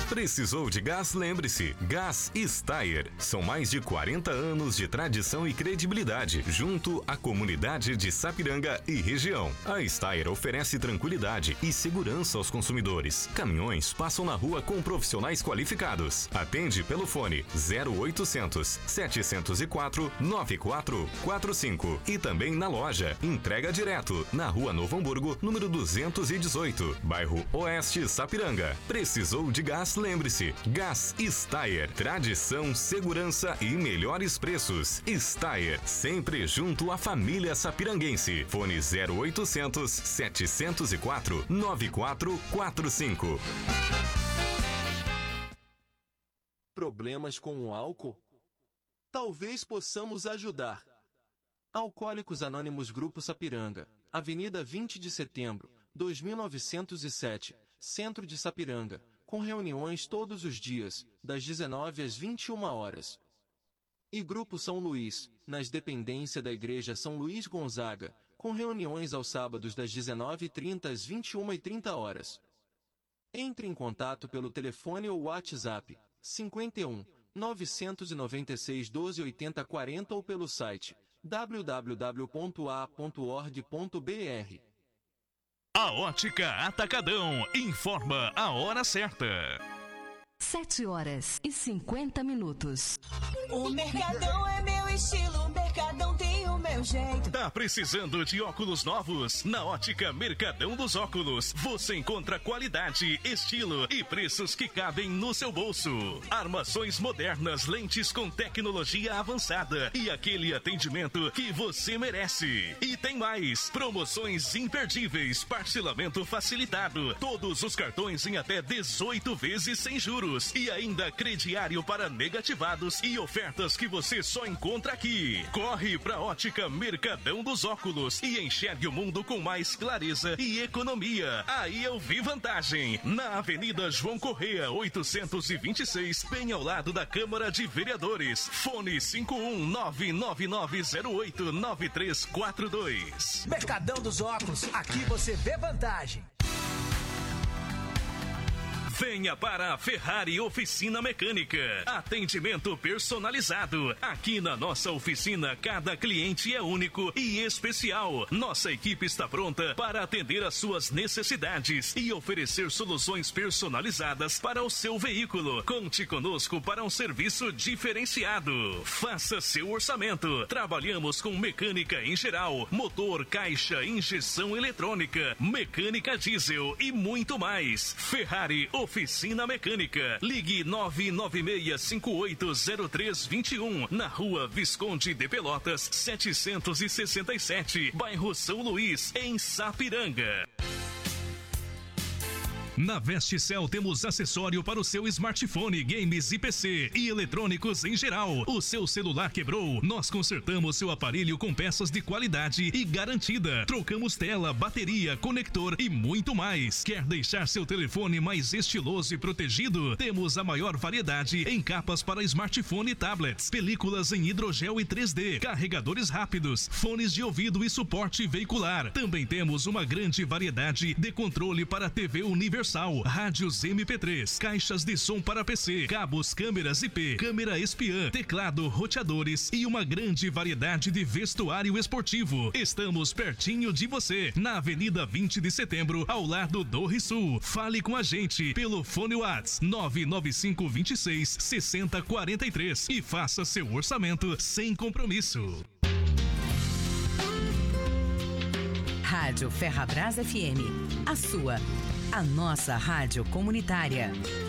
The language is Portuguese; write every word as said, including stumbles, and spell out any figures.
Precisou de gás? Lembre-se, Gás Steyr. São mais de quarenta anos de tradição e credibilidade, junto à comunidade de Sapiranga e região. A Steyr oferece tranquilidade e segurança aos consumidores. Caminhões passam na rua com profissionais qualificados. Atende pelo fone zero oitocentos, setecentos e quatro, nove quatro quatro cinco e também na loja. Entrega direto na Rua Novo Hamburgo, número duzentos e dezoito, bairro Oeste, Sapiranga. Precisou de gás? Lembre-se, Gás Steyr. Tradição, segurança e melhores preços. Steyr, sempre junto à família sapiranguense. Fone zero oitocentos, setecentos e quatro, nove quatro quatro cinco. Problemas com o álcool? Talvez possamos ajudar. Alcoólicos Anônimos Grupo Sapiranga, Avenida vinte de Setembro, dois mil novecentos e sete, Centro de Sapiranga, com reuniões todos os dias, das dezenove às vinte e uma horas. E Grupo São Luís, nas dependências da Igreja São Luís Gonzaga, com reuniões aos sábados das dezenove e trinta às vinte e uma e trinta horas. Entre em contato pelo telefone ou WhatsApp, cinquenta e um, novecentos e noventa e seis, doze, oitenta, quarenta ou pelo site w w w ponto a ponto org ponto b r. A Ótica Atacadão informa a hora certa. Sete horas e cinquenta minutos. O Mercadão é meu estilo, o Mercadão tem o meu jeito. Tá precisando de óculos novos? Na Ótica Mercadão dos Óculos, você encontra qualidade, estilo e preços que cabem no seu bolso. Armações modernas, lentes com tecnologia avançada e aquele atendimento que você merece. E tem mais, promoções imperdíveis, parcelamento facilitado, todos os cartões em até dezoito vezes sem juros. E ainda crediário para negativados e ofertas que você só encontra aqui. Corre pra Ótica Mercadão dos Óculos e enxergue o mundo com mais clareza e economia. Aí eu vi vantagem. Na Avenida João Correia, oitocentos e vinte e seis, bem ao lado da Câmara de Vereadores. Fone cinco um nove nove nove zero oito nove três quatro dois. Mercadão dos Óculos, aqui você vê vantagem. Venha para a Ferrari Oficina Mecânica. Atendimento personalizado. Aqui na nossa oficina, cada cliente é único e especial. Nossa equipe está pronta para atender às suas necessidades e oferecer soluções personalizadas para o seu veículo. Conte conosco para um serviço diferenciado. Faça seu orçamento. Trabalhamos com mecânica em geral, motor, caixa, injeção eletrônica, mecânica diesel e muito mais. Ferrari Oficina Oficina Mecânica. Ligue nove nove seis cinco oito zero três dois um, na Rua Visconde de Pelotas, setecentos e sessenta e sete, bairro São Luís, em Sapiranga. Na Vesticel temos acessório para o seu smartphone, games e P C e eletrônicos em geral. O seu celular quebrou? Nós consertamos seu aparelho com peças de qualidade e garantida. Trocamos tela, bateria, conector e muito mais. Quer deixar seu telefone mais estiloso e protegido? Temos a maior variedade em capas para smartphone e tablets, películas em hidrogel e três D, carregadores rápidos, fones de ouvido e suporte veicular. Também temos uma grande variedade de controle para T V universal, rádios M P três, caixas de som para P C, cabos, câmeras I P, câmera espiã, teclado, roteadores e uma grande variedade de vestuário esportivo. Estamos pertinho de você, na Avenida vinte de Setembro, ao lado do Risul. Fale com a gente pelo fone WhatsApp nove nove cinco dois seis seis zero quatro três e faça seu orçamento sem compromisso. Rádio Ferrabras F M, a sua, a nossa rádio comunitária.